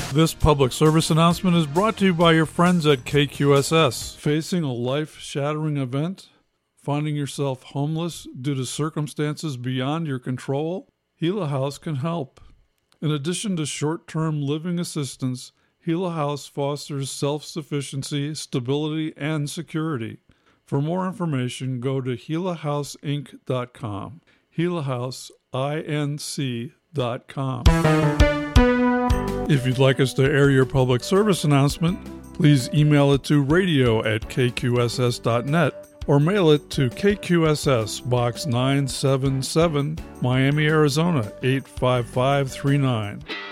This public service announcement is brought to you by your friends at KQSS. Facing a life-shattering event? Finding yourself homeless due to circumstances beyond your control? Gila House can help. In addition to short-term living assistance, Gila House fosters self-sufficiency, stability, and security. For more information, go to GilaHouseInc.com. GilaHouseInc.com. If you'd like us to air your public service announcement, please email it to radio@kqss.net or mail it to KQSS, Box 977, Miami, Arizona, 85539.